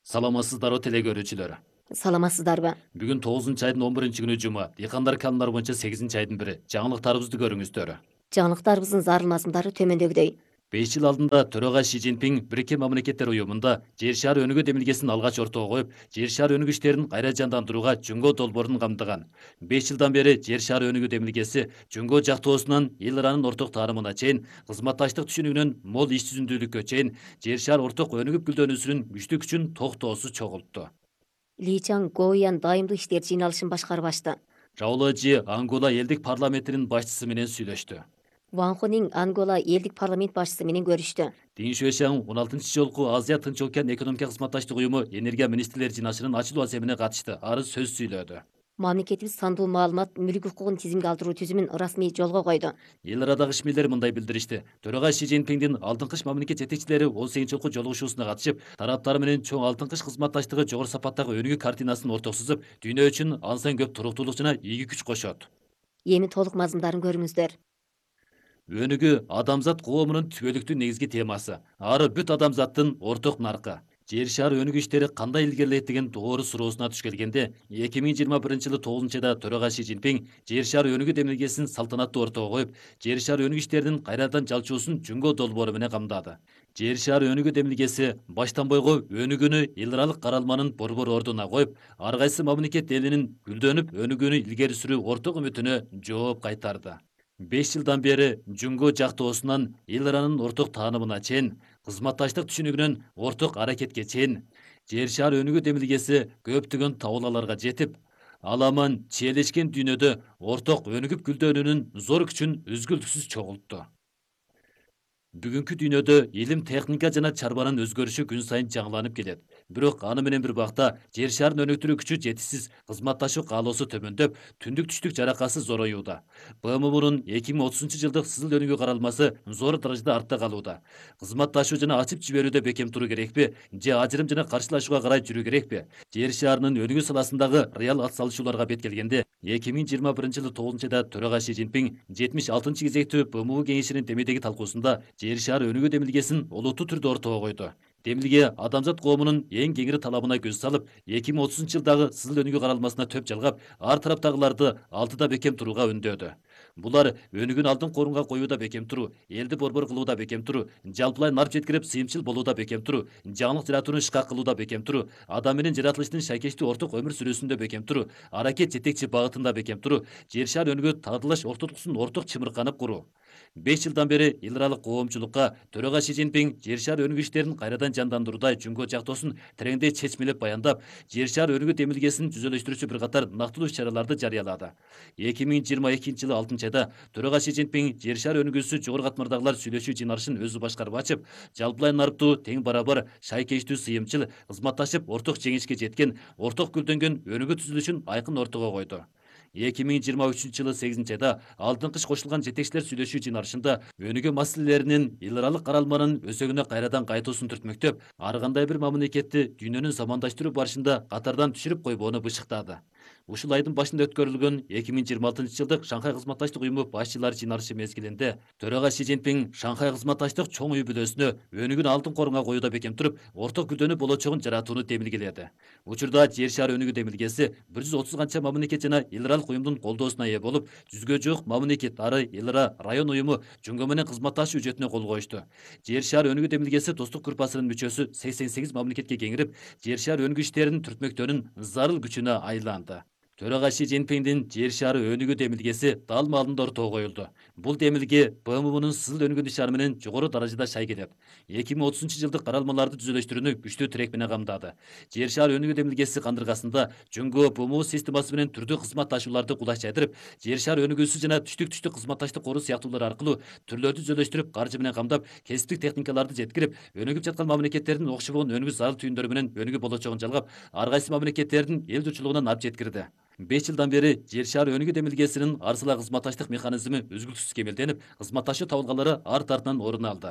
Саламатсыздарбы теле көрүүчүлөр. Саламатсыздарбы? Бүгүн 9 айдын 11 күнү жума. Дыйкандар канундар боюнча 8 айдын бири. Жаңылыктарыбызды көрүңүздөр. Жаңылыктарыбыздын зарыл мазмундары төмөндөгүдөй. 5 жыл алдында төрага Ши Цзиньпин Бириккен Мамлекеттер уюмунда жер шары өнүгүү демилгесин алгач ортого коюп, жер шары өнүгүү иштерин кайра жандандырууга жөнгө долбоорун камтыган. 5 жылдан бери жер шары өнүгүү демилгеси жөнгө жактоосунан эл аранын орток таанымына чейин, кызматташтык түшүнүгүнөн мол иш жүзүндүүлүккө чейин жер шар орток өнүгүп гүлдөнүүсүнүн күчтүү күчүн токтоосуз чогултту. Ли Чан Гоян дайымдуу иштер жыйналышын башкарып ачты. Жауло Жи Ангола элдик парламентинин башчысы менен сүйлөштү. Ван Хунин Ангола элдик парламент башчысы менен көрүштү. Дин Шуэшаң 16 жолку Азия Тынч океан экономика кызматташтык уюму энергия министрлер жыйналышынын ачылуу асемине катышты. Ары сөз сүйлөдү. Мамлекетибиз сандуу маалымат мүлк укугун тизимге алдыруу түзүмүн расмий жолго койду. Эл арадагы ишмерлер мындай билдиришти. Төрага Ши Цзиньпиндин Алтын кыш мамлекет жетекчилери 18 жолку жолугушуусуна катышып, тараптар менен чоң Алтын кыш кызматташтыгы жогору сапаттагы өнүгүү картинасын ортого сызып, дүйнө үчүн ансан көп туруктуулук жана ийгий күч кошот. Эми толук мазмундарын көрүңүздөр. Өнүгүү адамзат коомунун түбөлүктүү негизги темасы. Ары бүт адамзаттын орток наркы. Жер шары өнүгүү иштери кандай илгерилейт деген doğru суроосуна туш келгенде, 2021 жылы 9 айда төрага Ши Цзиньпин жер шары өнүгүү демилгесин салтанаттуу ортого коюп, жер шары өнүгүү иштеринин кайрадан жалчуусун жөнгө долбоору менен камдады. Жер шары өнүгүү демилгеси баштан бойго өнүгүүнү эл аралык каралманын борбор ордуна коюп, ар кайсы мамлекет элинин гүлдөнүп өнүгүүнү илгери сүрүү орток үмүтүнө жооп кайтарды. 5 жылдан бери жөнгө жактоосунан эл аранын орток таанымына чейин, кызматташтык түшүнүгүнөн орток аракетке чейин, жер шары өнүгүү демилгеси көптөгөн табуулаларга жетип, аламан чиелешкен дүйнөдө орток өнүгүп гүлдөнүүнүн зор күчүн үзгүлтүксүз чогултту. Бүгүнкү дүйнөдө илим, техника жана чарбанын өзгөрүшү күн сайын жаңыланып келет. Бирок аны менен бир бакта жер шарын өнүктүрүү күчү жетишсиз, кызматташуу каалоосу төмөндөп, түндүк-түштүк жаракасы зороюуда. БМУнун 2030 жылдык сызыл өнүгүү каралмасы зор даражада артта калууда. Кызматташуу жана ачып жиберүүдө бекем туруу керекпи, же ажырым жана каршылашууга карай жүрүү керекпи? Жер шарынын өнүгүү саласындагы реал ат салышууларга бет келгенде, 2021 жылы 9 айда төрага Ши Цзиньпин 76 кезектүү БМУ кеңешинин темедеги талкуусунда жер шары өнүгүү демилгесин олуттуу түрдө ортого койду. Демилге адамзат коомунун эң кеңири талабына көз салып, 2030 жылдагы сызыл өнүгүү каралмасына төп жалгап, ар тараптагыларды алдыда бекем турууга үндөдү. Булар өнүгүүнү алдын корунга коюуда бекем туруу, элди борбор кылууда бекем туруу, жалпылай нарп жеткирип сыйымчыл болууда бекем туруу, жаңылык жаратууну ишке кылууда бекем туруу, адам менен жаратылыштын шайкештүү орток өмүр сүрүүсүндө бекем туруу, аракет жетекчи багытында бекем туруу, жер шары өнүгүү тагдылаш ортотуксун орток чымырканып куруу. 5 жылдан бери эл аралык коомчулукка төрага Ши Цзиньпин жер шары өнүгүү иштерин кайрадан жандандырууда жөнгө жактоосун тереңдей чечмелеп баяндап, жер шары өнүгүү демилгесин жүзөлөштүрүүчү бир катар нактылуу иш-чараларды жарыялады. 2022 жылы 6 айда төрага Ши Цзиньпин жер шары өнүгүүсү жогору катмардагылар сүйлөшүү жыйналышын өзү башкарып ачып, жалпылай нарптуу, тең барабар, шайкештүү, сыйымчыл, кызматташып орток жеңишке жеткен, орток гүлдөнгөн өнүгүү түзүлүшүн айкын ортого койду. 2023 жылы 8 айда Алтын кыш кошулган жетекчилер сүйлөшүү жыйналышында өнүгүү маселелеринин эл аралык каралманын өзөгүнө кайрадан кайтуусун түртмөктөп, ар кандай бир мамлекетти дүйнөнүн замандаштыруу барышында катардан түшүрүп койбоону бышыктады. Ушул айдын башында өткөрүлгөн 2026 жылдык Шанхай кызматташтык уюму башчылар жыйналышы мезгилинде төрага Ши Цзиньпин Шанхай кызматташтык чоң үй бүлөсүнө өнүгүүнү алтын корунга коюуда бекем туруп, орток гүлдөнүү болочогун жаратууну демилгеледи. Учурда жер шары өнүгүү демилгеси 130 канча мамлекет жана эл аралык уюмдун колдоосуна ээ болуп, 100гө жук мамлекет ары эл ара район уюму жөнгө менен кызматташуу үчөтүнө кол коюшту. Жер шары өнүгүү демилгеси достук группасынын мүчөсү 88 мамлекетке кеңирип, жер шары өнүгүү иштеринин түртмөктөрүнүн зарыл күчүнө айланды. Төрага Ши Цзиньпиндин жер шары өнүгүү демилгеси дал маалында ортого коюлду. Бул демилге БМУнун сызыл өнүгүү ишары менен жогору даражада шай келет. 2030 жылдык каралмаларды түзөлөштүрүүнү күчтүү тирек менен камдады. Жер шары өнүгүү демилгеси кандыргасында жөнгө БМУ системасы менен түрдүү кызматташууларды кулай чайдырып, жер шары өнүгүүсү жана түштүк-түштүк кызматташтык кору сыяктуулар аркылуу түрлөрдү түзөлөштүрүп, каржы менен камдап, кесиптик техникаларды жеткирип, өнүгүп жаткан мамлекеттердин окшобогон өнүгүү зарыл түйүндөрү менен өнүгүү болочогун жалгап, ар кайсы мамлекеттердин эл журтчулугуна алып жеткирди. 5 жылдан бери жер шары өнүгүү демилгесинин арсыла кызматташтык механизми үзгүлтүксүз кемелденип, кызматташуу табылгалары арт артынан орун алды.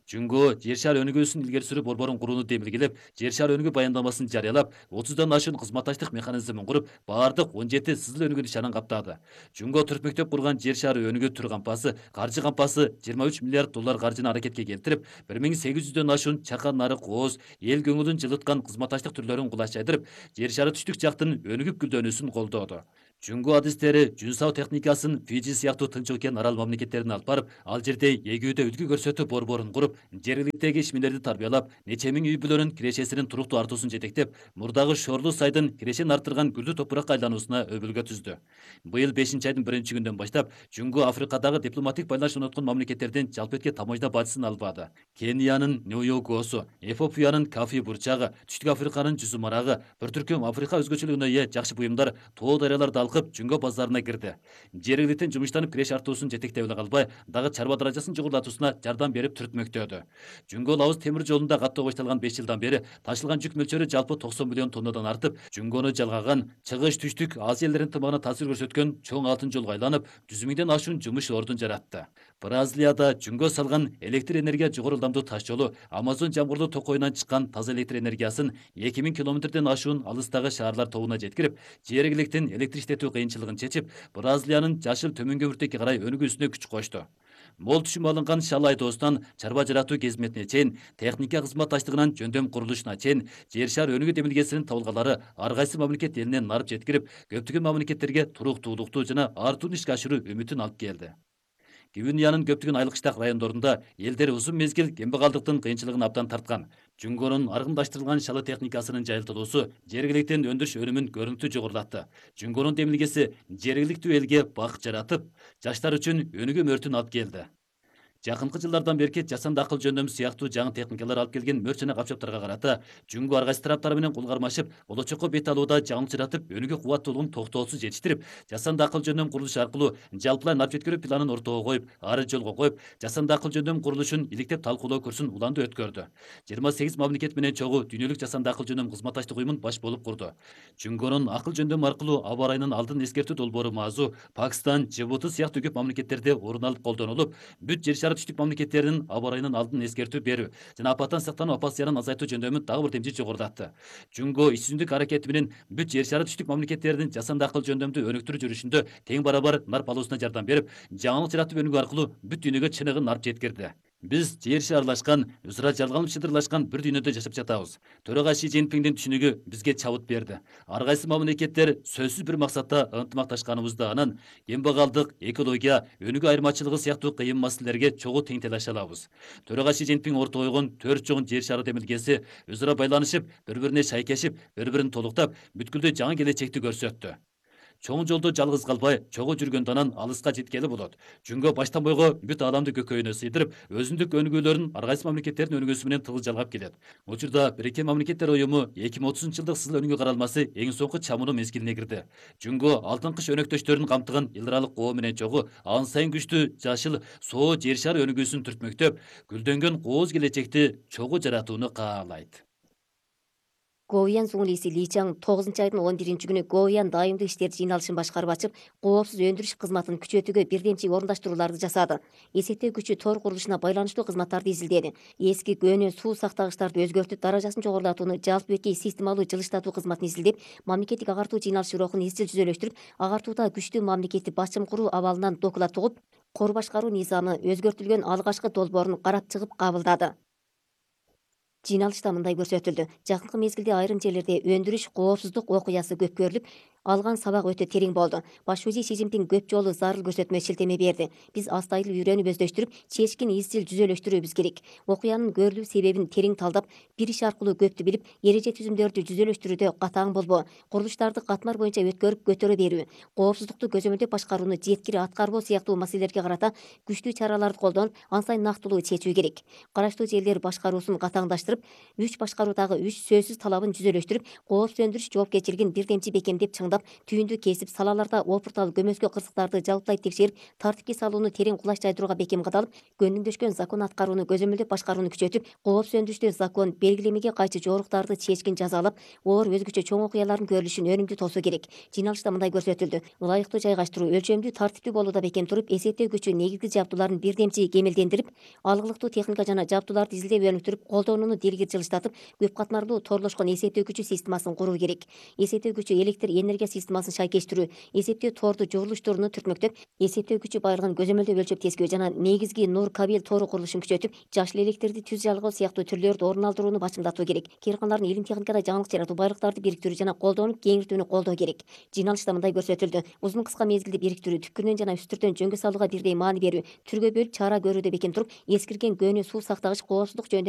Жөнгө жер шары өнүгүүсүн илгери сүрүп борборун курууну демилгелеп, жер шары өнүгүү баяндамасын жарыялап, 30дан ашуун кызматташтык механизмин куруп, баардык 17 сызыл өнүгүү нишанын каптады. Жөнгө 4 мектеп курган жер шары өнүгүү түр кампасы, каржы кампасы 23 миллиард доллар каржыны аракетке келтирип, 1800дөн ашуун чакан нарык кооз, эл көңүлүн жылыткан кызматташтык түрлөрүн кулачайдырып, жер шары түштүк жактын өнүгүп гүлдөнүүсүн колдоду. Жөнгө адистери жүн сау техникасын Фиджи сыяктуу Тынч океан арал мамлекеттерине алып барып, ал жерде эгүүдө үлгү көрсөтүү борборун куруп, жергиликтеги ишмерлерди тарбиялап, нече миң үй бүлөнүн кирешесинин туруктуу артуусун жетектеп, мурдагы Шорлуу сайдын кирешен арттырган гүлдүү топуракка айлануусуна өбөлгө түздү. Быйыл 5-айдын 1-күндөн баштап Жөнгө Африкадагы дипломатик байланыш орноткон мамлекеттерден жалпы этке таможня бажысын албады. Кениянын Нью-Йоркосу, Эфиопиянын Кафи бурчагы, Түштүк Африканын жүзү марагы, бир түркүм Африка өзгөчөлүгүнө ээ жакшы буюмдар тоо дарыяларды алкып Жөнгө базарына кирди. Жергиликтен жумуштанып киреш артуусун жетектеп эле калбай, дагы чарба даражасын жогорулатуусуна жардам берип түртмөктөдү. Жөнгө Лабыз темир жолунда каттоо башталган 5 жылдан бери ташылган жүк мөлчөрү жалпы 90 миллион тоннадан артып, Жөнгөнү жалгаган чыгыш түштүк Азия элдеринин тымагына таасир көрсөткөн чоң алтын жолго айланып, 100 миңден ашуун жумуш ордун жаратты. Бразилияда Жөнгө салган электр энергия жогору ылдамдуу таш жолу Амазон жамгырлуу токойунан чыккан таза электр энергиясын 2000 километрден ашуун алыстагы шаарлар тобуна жеткирип, жергиликтин электр иштетүү кыйынчылыгын чечип, Бразилиянын жашыл төмөнгө бүртекке карай өнүгүүсүнө күч кошту. Мол түшүм алынган шал айдоостан чарба жаратуу кезметине чейин, техника кызматташтыгынан жөндөм курулушуна чейин, жер шар өнүгүү демилгесинин табылгалары ар кайсы мамлекет элинен нарып жеткирип, көптөгөн мамлекеттерге туруктуулукту жана артуун ишке ашыруу үмүтүн алып келди. Гвинеянын көптөгөн айыл кыштак райондорунда элдер узун мезгил кембагалдыктын кыйынчылыгын абдан тарткан. Жөнгөнүн аргындаштырылган шалы техникасынын жайылтылуусу жергиликтин өндүрүш өнүмүн көрүнүктүү жогорулатты. Жөнгөнүн демилгеси жергиликтүү элге бак жаратып, жаштар үчүн өнүгүү мөртүн алып келди. Жакынкы жылдардан бери жасанды акыл жөндөмү сыяктуу жаңы техникалар алып келген мөрт жана капчаптарга карата Жөнгө ар кайсы тараптар менен кол кармашып, болочокко бет алууда жаңылчыратып, өнүгүү кубаттуулугун токтоосуз жетиштирип, жасанды акыл жөндөм курулушу аркылуу жалпылай нарып жеткирүү планын ортого коюп, ары жолго коюп, жасанды акыл жөндөм курулушун иликтеп талкуулоо курсун уланды өткөрдү. 28 мамлекет менен чогуу дүйнөлүк жасанды акыл жөндөм кызматташтык уюмун баш болуп курду. Жөнгөнүн акыл жөндөм аркылуу аба ырайынын алдын эскертүү долбоору маазу Пакистан, Жибути сыяктуу көп мамлекеттерде орун алып колдонулуп, бүт жер шары түштүк мамлекеттеринин аба ырайынын алдын эскертүү берүү жана апаттан сактануу апат зыянын азайтуу жөндөмү дагы бир демчи жогорулатты. Жөнгө ишсүздүк аракети менен бүт жер шары түштүк мамлекеттеринин жасанды акыл жөндөмдү өнүктүрүү жүрүшүндө тең барабар нарп алуусуна жардам берип, жаңылык жаратып өнүгүү аркылуу бүт дүйнөгө чыныгын нарп жеткирди. Биз жер шарлашкан, өзара жалганып шыдырлашкан бир дүйнөдө жашап жатабыз. Төрага Ши Цзиньпиңдин түшүнүгү бизге чабыт берди. Ар кайсы мамлекеттер сөзсүз бир максатта ынтымакташканыбызда анан кембагалдык, экология, өнүгүү айырмачылыгы сыяктуу кыйын маселелерге чогуу тең талаша алабыз. Төрага Ши Цзиньпиң ортого койгон 4 чоң жер шары демилгеси өзара байланышып, бири-бирине шайкешип, бири-бирин толуктап, бүткүлдүү жаңы келечекти көрсөттү. Чоң жолдо жалгыз калбай, чогуу жүргөндө анан алыска жеткели болот. Жөнгө баштан бойго бүт ааламды көкөйүнө сыйдырып, өзүндүк өнүгүүлөрүн ар кайсы мамлекеттердин өнүгүүсү менен тыгыз жалгап келет. Учурда Бириккен Мамлекеттер Уюму 2030-жылдык сызыл өнүгүү каралмасы эң соңку чамыруу мезгилине кирди. Жөнгө алтын кыш өнөктөштөрүн камтыган эл аралык коо менен чогуу ан сайын күчтүү жашыл соо жер шары өнүгүүсүн түртмөктөп, гүлдөнгөн кооз келечекти чогуу жаратууну каалайт. Гоуян Зуңлиси Ли Чаң 9-айдын 11-күнү Гоуян дайымдуу иштер жыйналышын башкарып ачып, коопсуз өндүрүш кызматын күчөтүүгө бирдемчи орундаштырууларды жасады. Эсептөө күчү тор курулушуна байланыштуу кызматтарды изилдеди. Эски көөнө суу сактагычтарды өзгөртүп, даражасын жогорулатууну, жалпы бетки системалуу жылыштатуу кызматын изилдеп, мамлекеттик агартуу жыйналыш бирокун изчил жүзөлөштүрүп, агартууда күчтүү мамлекетти башчым куруу абалынан доклад угуп, кор башкаруу низамы өзгөртүлгөн алгачкы долбоорун карап чыгып кабылдады. Жыйналышта мындай көрсөтүлдү. Жакынкы мезгилде айрым жерлерде өндүрүш коопсуздук окуясы көп көрүлүп, алган сабак өтө терең болду. Баш шүүжи Ши Цзиньпиң көп жолу зарыл көрсөтмө шилтеме берди. Биз астайыл үйрөнүп өздөштүрүп, чечкин изчил жүзөлөштүрүүбүз керек. Окуянын көрүлүү себебин терең талдап, бир иш аркылуу көптү билип, эреже түзүмдөрдү жүзөлөштүрүүдө катаң болбоо, курулуштарды катмар боюнча өткөрүп көтөрө берүү, коопсуздукту көзөмөлдөп башкарууну жеткири аткарбоо сыяктуу маселелерге карата күчтүү чараларды колдонуп, ан сайын нактылуу чечүү керек. Караштуу жерлер башкаруусун катаңдаштырып, үч башкаруудагы үч сөзсүз талабын жүзөлөштүрүп, коопсуз өндүрүш жоопкерчилигин бирдемчи бекемдеп чыңдоо тыңдап, түйүндү кесип, салаларда опурталып көмөскө кырсыктарды жалпылай текшерип, тартипке салууну терең кулач жайдырууга бекем кадалып, көндүмдөшкөн закон аткарууну көзөмөлдөп башкарууну күчөтүп, коопсуз өндүрүштө закон белгилемеге кайчы жоруктарды чечкин жазалап, оор өзгөчө чоң окуялардын көрүлүшүн өнүмдүү тосуу керек. Жыйналышта мындай көрсөтүлдү: ылайыктуу жайгаштыруу, өлчөмдүү, тартиптүү болууда бекем туруп, эсептөө күчү негизги жабдууларын бирдемчи кемелдендирип, алгылыктуу техника жана жабдууларды изилдеп өнүктүрүп, колдонууну дилгир жылыштатып, көп катмарлуу торлошкон эсептөө күчү системасын куруу керек. Эсептөө күчү электр энергия системасын шайкештирүү, эсептөө торду журулуштууруну түртмөктөп, эсептөө күчү байлыгын көзөмөлдөп өлчөп тескөө жана негизги нур кабель тору курулушун күчөтүп, жашыл электрди түз жалгоо сыяктуу түрлөрдү орун алдырууну башымдатуу керек. Кээрканалардын илим техникада жаңылык жаратуу, байлыктарды бириктирүү жана колдонуп кеңиртүүнү колдоо керек. Жыйналышта мындай көрсөтүлдү: узун кыска мезгилде бириктирүү, түпкүрдөн жана үстүртөн жөнгө салууга бирдей маани берүү, түргө бөлүп чара көрүүдө бекем туруп, эскирген көөнө суу сактагыч, коопсуздук жөнүндө